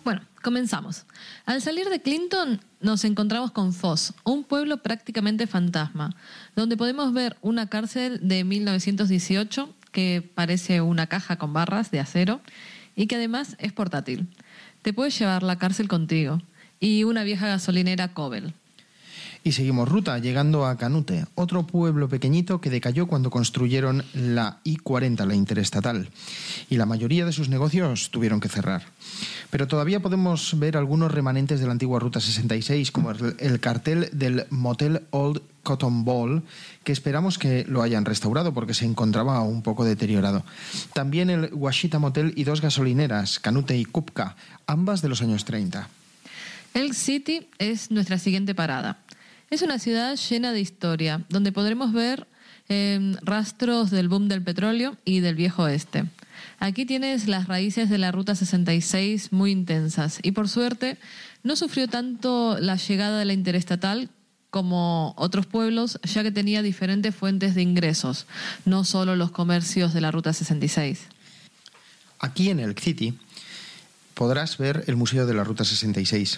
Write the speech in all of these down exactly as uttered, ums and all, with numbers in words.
Bueno, comenzamos. Al salir de Clinton nos encontramos con Foz, un pueblo prácticamente fantasma, donde podemos ver una cárcel de mil novecientos dieciocho que parece una caja con barras de acero y que además es portátil. Te puedes llevar la cárcel contigo y una vieja gasolinera Cobel. Y seguimos ruta, llegando a Canute, otro pueblo pequeñito que decayó cuando construyeron la I cuarenta, la interestatal, y la mayoría de sus negocios tuvieron que cerrar. Pero todavía podemos ver algunos remanentes de la antigua Ruta sesenta y seis, como el, el cartel del Motel Old Cotton Ball, que esperamos que lo hayan restaurado porque se encontraba un poco deteriorado. También el Washita Motel y dos gasolineras, Canute y Kupka, ambas de los años treinta. Elk City es nuestra siguiente parada. Es una ciudad llena de historia, donde podremos ver eh, rastros del boom del petróleo y del viejo oeste. Aquí tienes las raíces de la Ruta sesenta y seis muy intensas y por suerte no sufrió tanto la llegada de la interestatal como otros pueblos, ya que tenía diferentes fuentes de ingresos, no solo los comercios de la Ruta sesenta y seis. Aquí en Elk City podrás ver el Museo de la Ruta sesenta y seis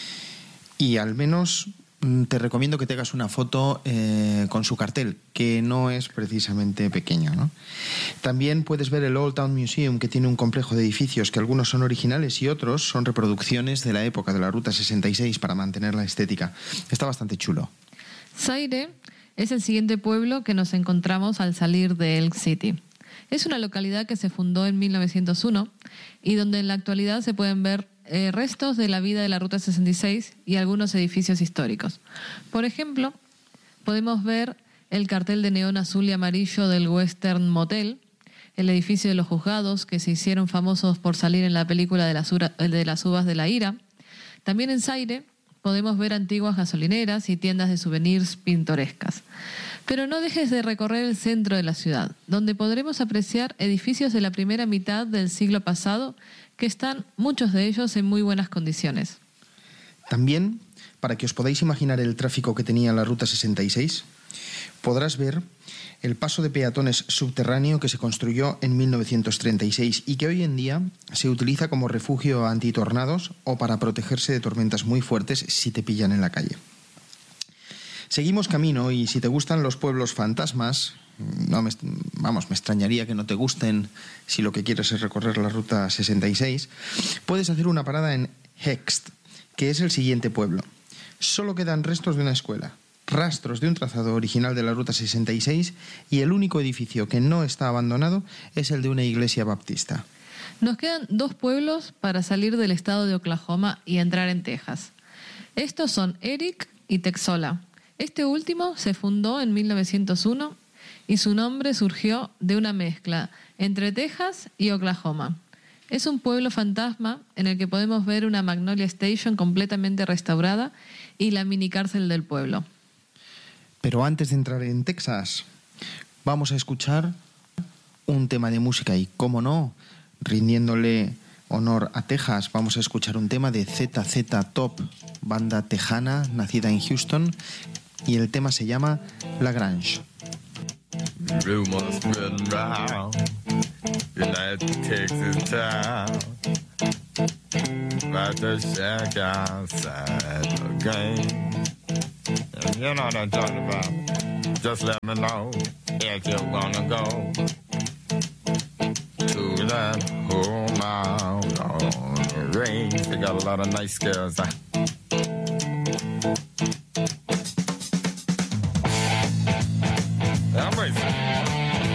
y al menos te recomiendo que te hagas una foto eh, con su cartel, que no es precisamente pequeño, ¿no? También puedes ver el Old Town Museum, que tiene un complejo de edificios que algunos son originales y otros son reproducciones de la época de la Ruta sesenta y seis para mantener la estética. Está bastante chulo. Zaire es el siguiente pueblo que nos encontramos al salir de Elk City. Es una localidad que se fundó en mil novecientos uno y donde en la actualidad se pueden ver Eh, restos de la vida de la Ruta sesenta y seis y algunos edificios históricos. Por ejemplo, podemos ver el cartel de neón azul y amarillo del Western Motel, el edificio de los juzgados, que se hicieron famosos por salir en la película de las, ura, de las uvas de la ira. También en Zaire podemos ver antiguas gasolineras y tiendas de souvenirs pintorescas. Pero no dejes de recorrer el centro de la ciudad, donde podremos apreciar edificios de la primera mitad del siglo pasado que están muchos de ellos en muy buenas condiciones. También, para que os podáis imaginar el tráfico que tenía la Ruta sesenta y seis, podrás ver el paso de peatones subterráneo que se construyó en mil novecientos treinta y seis y que hoy en día se utiliza como refugio antitornados o para protegerse de tormentas muy fuertes si te pillan en la calle. Seguimos camino y si te gustan los pueblos fantasmas, no me, vamos, me extrañaría que no te gusten si lo que quieres es recorrer la Ruta sesenta y seis, puedes hacer una parada en Hext, que es el siguiente pueblo. Solo quedan restos de una escuela, rastros de un trazado original de la Ruta sesenta y seis y el único edificio que no está abandonado es el de una iglesia baptista. Nos quedan dos pueblos para salir del estado de Oklahoma y entrar en Texas. Estos son Eric y Texola. Este último se fundó en mil novecientos uno y su nombre surgió de una mezcla entre Texas y Oklahoma. Es un pueblo fantasma en el que podemos ver una Magnolia Station completamente restaurada y la mini cárcel del pueblo. Pero antes de entrar en Texas, vamos a escuchar un tema de música y, cómo no, rindiéndole honor a Texas, vamos a escuchar un tema de Z Z Top, banda tejana nacida en Houston, y el tema se llama La Grange. Rumors spreading round United Texas town about the shack outside the game. And you know what I'm talking about. Just let me know if you wanna go to that home out on the range. They got a lot of nice girls. Huh?